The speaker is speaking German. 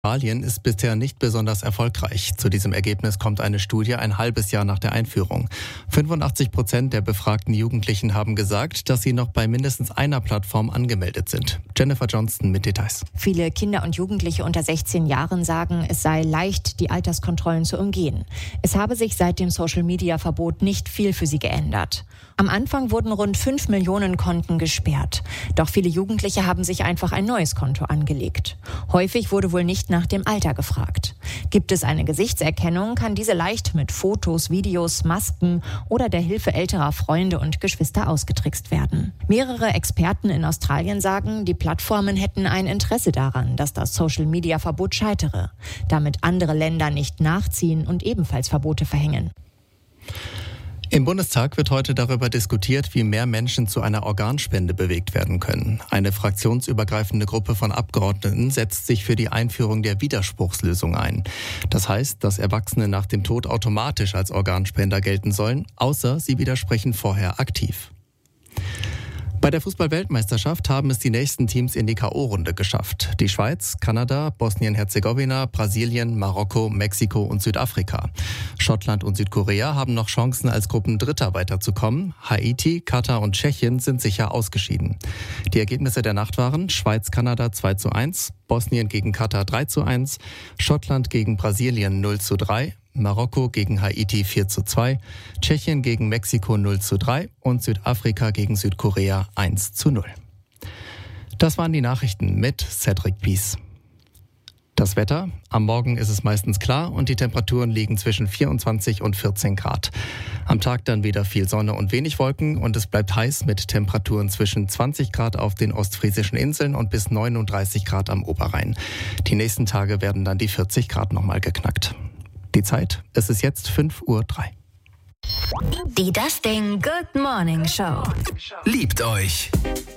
Australien ist bisher nicht besonders erfolgreich. Zu diesem Ergebnis kommt eine Studie ein halbes Jahr nach der Einführung. 85% der befragten Jugendlichen haben gesagt, dass sie noch bei mindestens einer Plattform angemeldet sind. Jennifer Johnston mit Details. Viele Kinder und Jugendliche unter 16 Jahren sagen, es sei leicht, die Alterskontrollen zu umgehen. Es habe sich seit dem Social-Media-Verbot nicht viel für sie geändert. Am Anfang wurden rund 5 Millionen Konten gesperrt. Doch viele Jugendliche haben sich einfach ein neues Konto angelegt. Häufig wurde wohl nicht nach dem Alter gefragt. Gibt es eine Gesichtserkennung, kann diese leicht mit Fotos, Videos, Masken oder der Hilfe älterer Freunde und Geschwister ausgetrickst werden. Mehrere Experten in Australien sagen, die Plattformen hätten ein Interesse daran, dass das Social-Media-Verbot scheitere, damit andere Länder nicht nachziehen und ebenfalls Verbote verhängen. Im Bundestag wird heute darüber diskutiert, wie mehr Menschen zu einer Organspende bewegt werden können. Eine fraktionsübergreifende Gruppe von Abgeordneten setzt sich für die Einführung der Widerspruchslösung ein. Das heißt, dass Erwachsene nach dem Tod automatisch als Organspender gelten sollen, außer sie widersprechen vorher aktiv. Bei der Fußball-Weltmeisterschaft haben es die nächsten Teams in die K.O.-Runde geschafft. Die Schweiz, Kanada, Bosnien-Herzegowina, Brasilien, Marokko, Mexiko und Südafrika. Schottland und Südkorea haben noch Chancen, als Gruppendritter weiterzukommen. Haiti, Katar und Tschechien sind sicher ausgeschieden. Die Ergebnisse der Nacht waren: Schweiz-Kanada 2:1, Bosnien gegen Katar 3:1, Schottland gegen Brasilien 0:3, Marokko gegen Haiti 4:2, Tschechien gegen Mexiko 0:3 und Südafrika gegen Südkorea 1:0. Das waren die Nachrichten mit Cedric Pies. Das Wetter: Am Morgen ist es meistens klar und die Temperaturen liegen zwischen 24 und 14 Grad. Am Tag dann wieder viel Sonne und wenig Wolken und es bleibt heiß mit Temperaturen zwischen 20 Grad auf den ostfriesischen Inseln und bis 39 Grad am Oberrhein. Die nächsten Tage werden dann die 40 Grad nochmal geknackt. Die Zeit: Es ist jetzt 5:03 Uhr. Die Das Ding Good Morning Show. Liebt euch